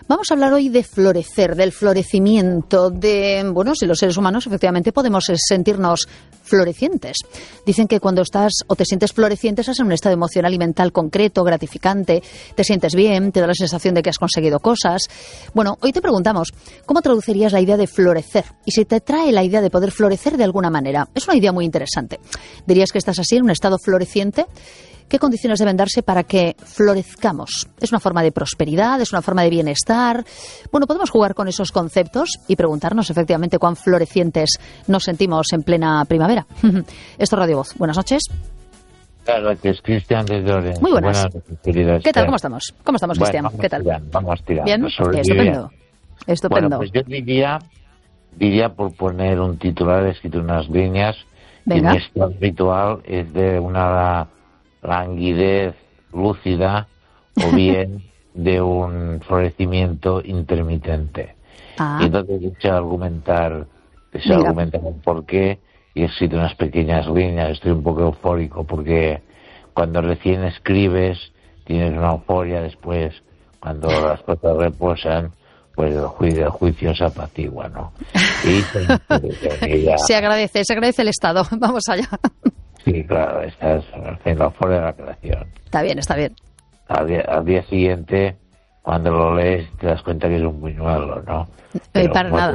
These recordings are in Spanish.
Vamos a hablar hoy de florecer, del florecimiento, de, bueno, si los seres humanos efectivamente podemos sentirnos florecientes. Dicen que cuando estás o te sientes floreciente estás en un estado emocional y mental concreto, gratificante, te sientes bien, te da la sensación de que has conseguido cosas. Bueno, hoy te preguntamos, ¿cómo traducirías la idea de florecer? Y si te trae la idea de poder florecer de alguna manera. Es una idea muy interesante. ¿Dirías que estás así en un estado floreciente? ¿Qué condiciones deben darse para que florezcamos? ¿Es una forma de prosperidad? ¿Es una forma de bienestar? Bueno, podemos jugar con esos conceptos y preguntarnos efectivamente cuán florecientes nos sentimos en plena primavera. Esto es Radio Voz. Buenas noches. Claro, que es Cristian de Llorens. Muy buenas. ¿Qué tal? ¿Cómo estamos? ¿Cómo estamos, Cristian? Bueno, ¿Qué tal? Vamos tirando. Bien, estupendo. Estupendo. Bueno, pues yo diría por poner un titular, he escrito unas líneas. Venga. Mi estado habitual es de una languidez lúcida o bien de un florecimiento intermitente. Y entonces deseo argumentar el por qué, y he escrito unas pequeñas líneas. Estoy un poco eufórico porque cuando recién escribes tienes una euforia, después cuando las cosas reposan pues el juicio se apacigua, ¿no? Y se agradece el estado. Vamos allá. Sí, claro, estás en la euforia de la creación. Está bien. Al día siguiente, cuando lo lees, te das cuenta que es un buñuelo, ¿no? Para nada.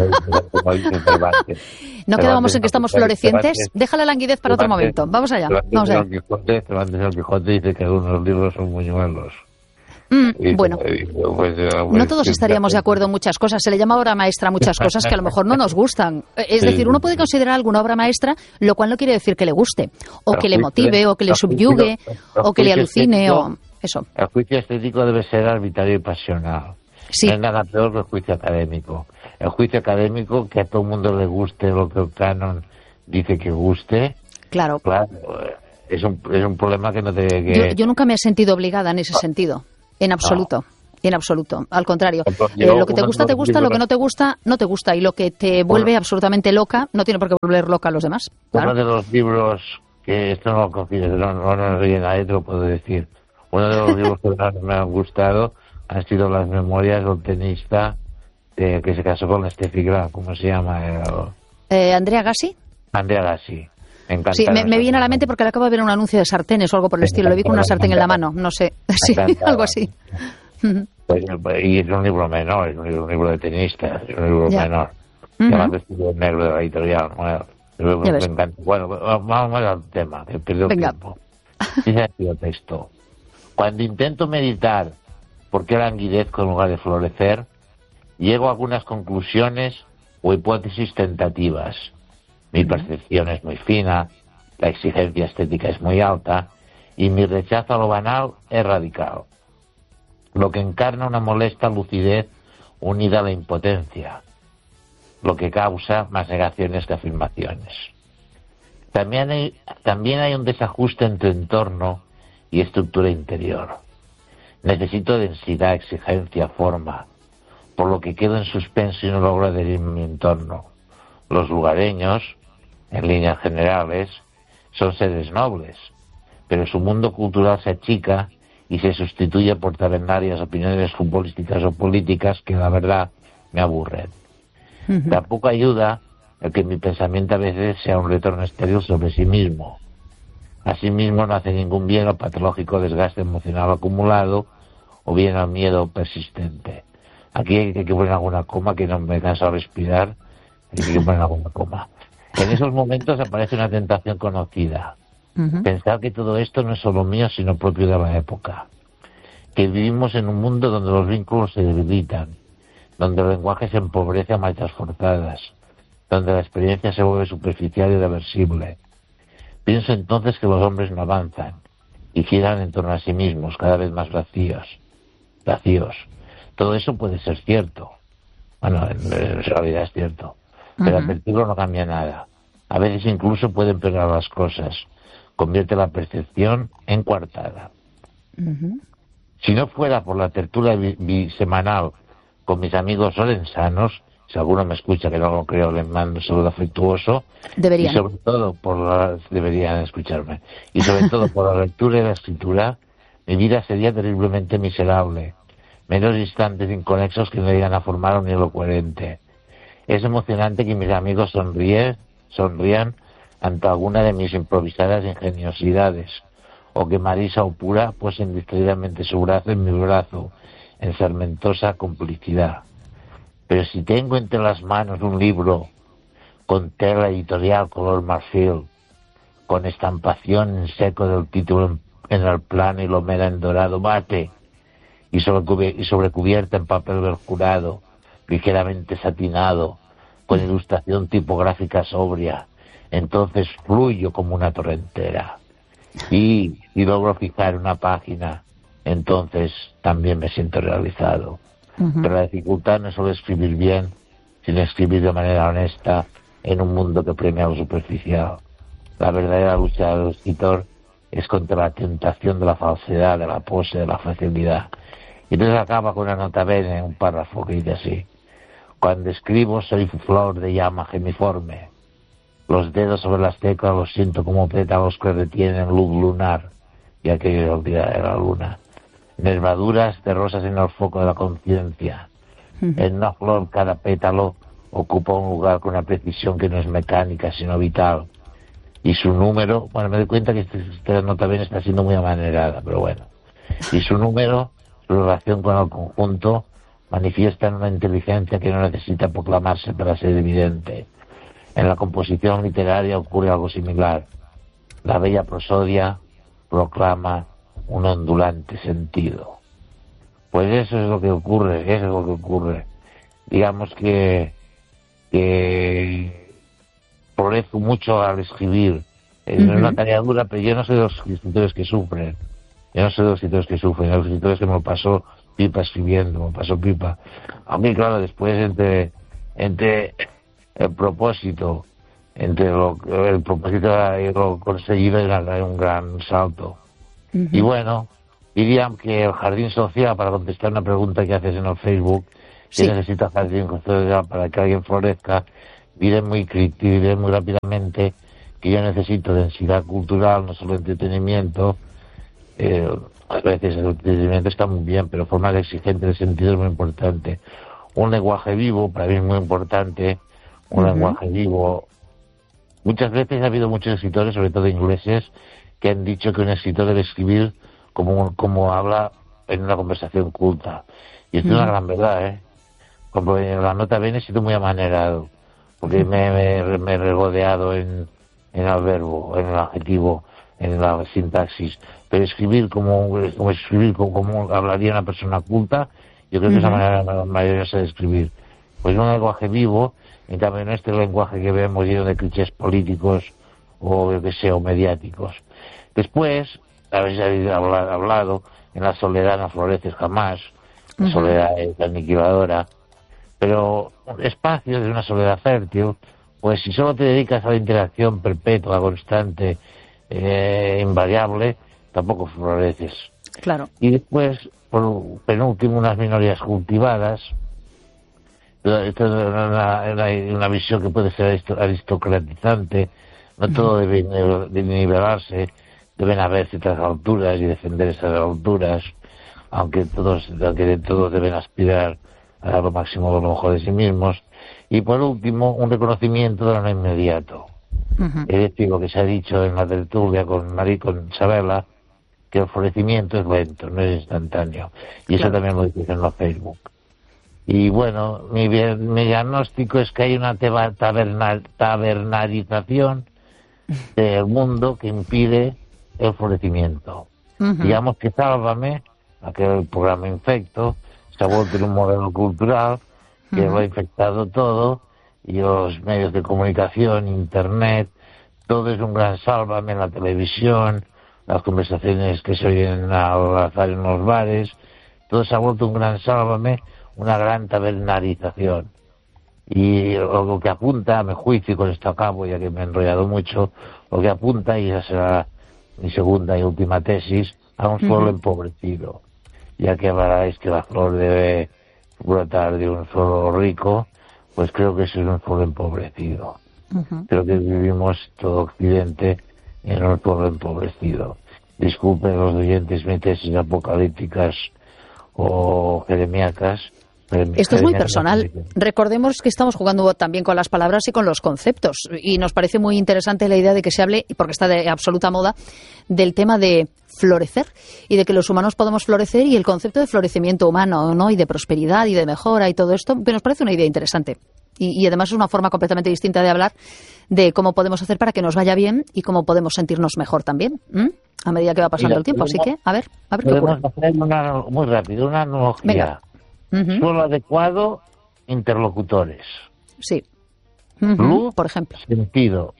No quedábamos en que estamos florecientes. Deja la languidez para otro momento. Vamos allá. Cervantes el Quijote dice que algunos libros son buñuelos. Bueno, no todos estaríamos de acuerdo en muchas cosas. Se le llama obra maestra a muchas cosas que a lo mejor no nos gustan. Es decir, uno puede considerar alguna obra maestra, lo cual no quiere decir que le guste, o que le motive, o que le subyugue, o que le alucine, o eso. El juicio estético debe ser arbitrario y pasional. Sí. No hay nada peor que el juicio académico. El juicio académico, que a todo el mundo le guste lo que el canon dice que guste. Claro. Es un problema que no te... Yo nunca me he sentido obligada en ese sentido. En absoluto. Al contrario, lo que te gusta, te gusta, lo que no te gusta, no te gusta. Y lo que te vuelve absolutamente loca, no tiene por qué volver loca a los demás. Claro. Uno de los libros, que esto no lo cogí, no ríe nadie, te lo puedo decir. Uno de los libros que más me han gustado han sido las memorias del tenista que se casó con Steffi Graf, ¿cómo se llama? ¿Andrea Gassi? Andrea Gassi. Sí, me viene a la mente porque le acabo de ver un anuncio de sartenes o algo por el estilo. Lo vi con una sartén en la mano, no sé. Sí, algo así. Y es un libro menor, es un libro de tenistas, es un libro menor. Además, vestido negro de la editorial. Me encanta. Bueno, vamos al tema, que pierdo tiempo. Dice aquí el texto. Cuando intento meditar por qué languidezco en lugar de florecer, llego a algunas conclusiones o hipótesis tentativas. Mi percepción es muy fina, la exigencia estética es muy alta y mi rechazo a lo banal es radical, lo que encarna una molesta lucidez unida a la impotencia, lo que causa más negaciones que afirmaciones. También hay un desajuste entre entorno y estructura interior. Necesito densidad, exigencia, forma, por lo que quedo en suspenso y no logro adherirme a mi entorno. Los lugareños, en líneas generales, son seres nobles, pero su mundo cultural se achica y se sustituye por tabernarias opiniones futbolísticas o políticas que, la verdad, me aburren. Tampoco ayuda el que mi pensamiento a veces sea un retorno estéril sobre sí mismo. Asimismo, no hace ningún bien al patológico desgaste emocional acumulado o bien al miedo persistente. Aquí hay que poner alguna coma, que no me canso de respirar, hay que poner alguna coma. En esos momentos aparece una tentación conocida. Pensar que todo esto no es solo mío, sino propio de la época. Que vivimos en un mundo donde los vínculos se debilitan, donde el lenguaje se empobrece a marchas forzadas, donde la experiencia se vuelve superficial y reversible. Pienso entonces que los hombres no avanzan y giran en torno a sí mismos, cada vez más vacíos. Todo eso puede ser cierto. Bueno, en realidad es cierto. Pero advertirlo no cambia nada. A veces incluso puede empeorar las cosas. Convierte la percepción en coartada. Si no fuera por la tertulia bisemanal con mis amigos lorenzanos, si alguno me escucha, que no lo creo, les mando un saludo afectuoso. Deberían. Y sobre todo deberían escucharme. Y sobre todo por la lectura y la escritura, mi vida sería terriblemente miserable. meros instantes inconexos que me llegan a formar un hilo coherente. Es emocionante que mis amigos sonrían ante alguna de mis improvisadas ingeniosidades, o que Marisa o Pura posen distraídamente su brazo en mi brazo, en sarmentosa complicidad. Pero si tengo entre las manos un libro con tela editorial color marfil, con estampación en seco del título en el plano y lomera en dorado mate, y sobrecubierta en papel jurado, ligeramente satinado, con ilustración tipográfica sobria, entonces fluyo como una torrentera. Y si logro fijar una página, entonces también me siento realizado. Pero la dificultad no es solo escribir bien, sino escribir de manera honesta en un mundo que premia lo superficial. La verdadera lucha del escritor es contra la tentación de la falsedad, de la pose, de la facilidad. Y entonces acaba con una nota bene, un párrafo que dice así: cuando escribo soy flor de llama gemiforme. Los dedos sobre las teclas los siento como pétalos que retienen luz lunar, y aquello es el día de la luna. Nervaduras de rosas en el foco de la conciencia. En una flor cada pétalo ocupa un lugar con una precisión que no es mecánica, sino vital. Y su número, bueno, me doy cuenta que esta nota bien está siendo muy amanerada, pero bueno. Y su número, su relación con el conjunto, manifiestan una inteligencia que no necesita proclamarse para ser evidente. En la composición literaria ocurre algo similar. La bella prosodia proclama un ondulante sentido. Pues eso es lo que ocurre, Digamos que progreso mucho al escribir. Es una tarea dura, pero yo no soy de los escritores que sufren. Los escritores que me lo pasó pipa escribiendo, Aunque claro, después entre el propósito, el propósito y lo conseguido era un gran salto. Y bueno, diría que el jardín social, para contestar una pregunta que haces en el Facebook, que necesita jardín social para que alguien florezca, diré muy rápidamente que yo necesito densidad cultural, no solo entretenimiento. A veces el entretenimiento está muy bien, pero forma exigente de sentido es muy importante. Un lenguaje vivo, para mí es muy importante, lenguaje vivo. Muchas veces ha habido muchos escritores, sobre todo ingleses, que han dicho que un escritor debe escribir como habla en una conversación culta. Y esto es una gran verdad, Como en la nota bene he sido muy amanerado, porque me he regodeado en el verbo, en el adjetivo, en la sintaxis. Pero escribir como hablaría una persona culta, yo creo que es la manera maravillosa de escribir. Pues un lenguaje vivo, y también no este lenguaje que vemos lleno de clichés políticos o mediáticos. Después, habéis hablado, en la soledad no floreces jamás, la soledad es aniquiladora, pero espacios de una soledad fértil, pues si solo te dedicas a la interacción perpetua, constante, invariable, tampoco floreces. Claro. Y después, por penúltimo, unas minorías cultivadas. Esto es una visión que puede ser aristocratizante. No todo debe nivelarse, deben haber ciertas alturas y defender esas alturas, aunque todos deben aspirar a lo máximo, a lo mejor de sí mismos. Y por último, un reconocimiento de lo no inmediato. Es decir, lo que se ha dicho en la tertulia con Isabela, que el florecimiento es lento, no es instantáneo. Y eso también lo dicen en la Facebook. Y bueno, mi diagnóstico es que hay una tabernarización del mundo que impide el florecimiento. Digamos que Sálvame, aquel programa Infecto, se ha vuelto en un modelo cultural que lo ha infectado todo, y los medios de comunicación, internet, todo es un gran Sálvame, en la televisión, las conversaciones que se oyen al azar en los bares, todo se ha vuelto un gran Sálvame, una gran tabernarización. Y lo que apunta, a mi juicio, y con esto acabo, ya que me he enrollado mucho, lo que apunta, y esa será mi segunda y última tesis, a un suelo empobrecido. Ya que habláis que la flor debe brotar de un suelo rico, pues creo que eso es un suelo empobrecido. Creo que vivimos todo Occidente en un suelo empobrecido. Disculpen los oyentes mis tesis apocalípticas o jeremíacas. Esto es muy personal. Recordemos que estamos jugando también con las palabras y con los conceptos. Y nos parece muy interesante la idea de que se hable, porque está de absoluta moda, del tema de florecer y de que los humanos podemos florecer y el concepto de florecimiento humano, ¿no? Y de prosperidad y de mejora y todo esto, que nos parece una idea interesante. Y además es una forma completamente distinta de hablar de cómo podemos hacer para que nos vaya bien y cómo podemos sentirnos mejor también, a medida que va pasando el tiempo. Así que, a ver qué ocurre. Podemos hacer muy rápido, una analogía. Venga. Suelo adecuado, interlocutores. Sí. Luz, por ejemplo. Sentido.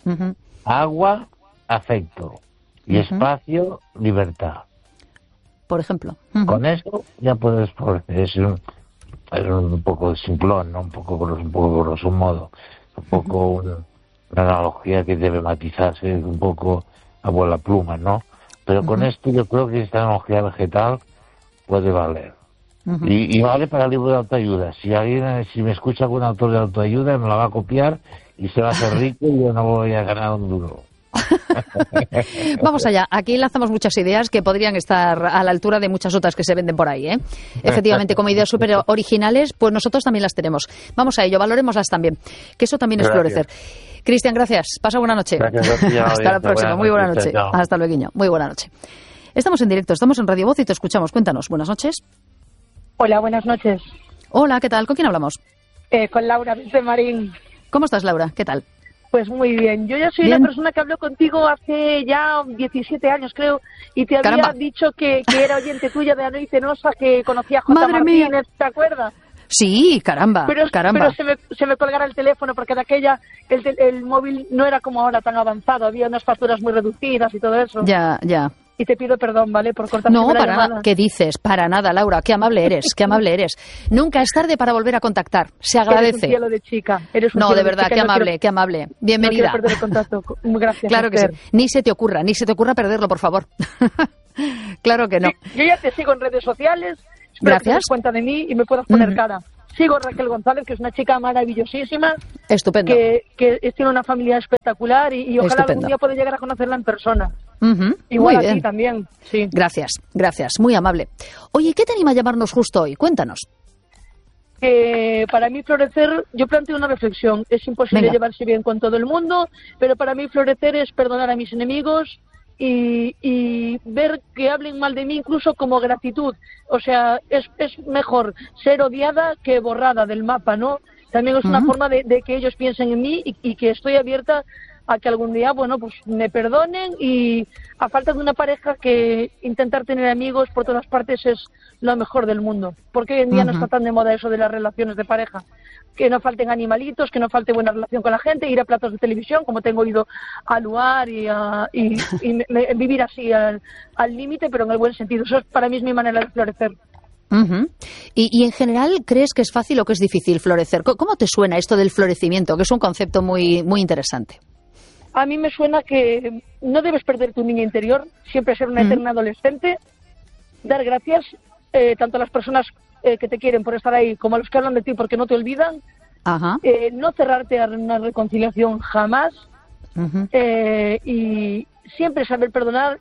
Agua, afecto. Y espacio, libertad. Por ejemplo. Con eso ya puedes florecer. Es un poco simplón, ¿no? Un poco grosso modo. Un poco una analogía que debe matizarse un poco a vuela pluma, ¿no? Pero con esto yo creo que esta analogía vegetal puede valer. Y vale para el libro de autoayuda. Si me escucha algún autor de autoayuda, me la va a copiar y se va a hacer rico y yo no voy a ganar un duro. Vamos allá. Aquí lanzamos muchas ideas que podrían estar a la altura de muchas otras que se venden por ahí, ¿eh? Efectivamente, como ideas súper originales, pues nosotros también las tenemos. Vamos a ello, valorémoslas también. Que eso también es florecer. Cristian, gracias. Pasa buena noche. Hasta la próxima. Muy buena noche. Hasta luego. Muy buena noche. Estamos en directo, estamos en Radio Voz y te escuchamos. Cuéntanos. Buenas noches. Hola, buenas noches. Hola, ¿qué tal? ¿Con quién hablamos? Con Laura de Marín. ¿Cómo estás, Laura? ¿Qué tal? Pues muy bien. Yo ya soy la persona que habló contigo hace ya 17 años, creo, y te había dicho que era oyente tuya de Anoy Cenosa, que conocía a J. Martínez, ¿te acuerdas? Sí, caramba. Pero se me colgara el teléfono, porque de aquella el móvil no era como ahora tan avanzado, había unas facturas muy reducidas y todo eso. Ya. Y te pido perdón, ¿vale? Por cortar No, la para llamada. ¿Qué dices? Para nada, Laura. Qué amable eres, qué amable eres. Nunca es tarde para volver a contactar. Se agradece. Eres un cielo de chica. No, de verdad, qué amable, qué amable. Bienvenida. No quiero perder el contacto. Gracias. Claro que sí. Ni se te ocurra perderlo, por favor. Claro que no. Sí, yo ya te sigo en redes sociales. Espero Gracias. que te des cuenta de mí y me puedas poner cara. Sigo a Raquel González, que es una chica maravillosísima. Estupendo. Que tiene una familia espectacular y ojalá algún día pueda llegar a conocerla en persona. Muy Igual a bien. ti también. Sí. Gracias. Muy amable. Oye, ¿qué te anima a llamarnos justo hoy? Cuéntanos. Para mí florecer, yo planteo una reflexión. Es imposible llevarse bien con todo el mundo, pero para mí florecer es perdonar a mis enemigos y ver que hablen mal de mí incluso como gratitud. O sea, es mejor ser odiada que borrada del mapa, ¿no? También es una forma de que ellos piensen en mí y que estoy abierta a que algún día, bueno, pues me perdonen, y a falta de una pareja, que intentar tener amigos por todas partes es lo mejor del mundo, porque hoy en día no está tan de moda eso de las relaciones de pareja. Que no falten animalitos, que no falte buena relación con la gente, ir a platos de televisión, como tengo ido a Luar y vivir así al límite, pero en el buen sentido. Eso para mí es mi manera de florecer. Y en general, ¿crees que es fácil o que es difícil florecer? ¿Cómo te suena esto del florecimiento, que es un concepto muy, muy interesante? A mí me suena que no debes perder tu niña interior, siempre ser una eterna adolescente, dar gracias tanto a las personas que te quieren por estar ahí, como a los que hablan de ti porque no te olvidan, no cerrarte a una reconciliación jamás, y siempre saber perdonar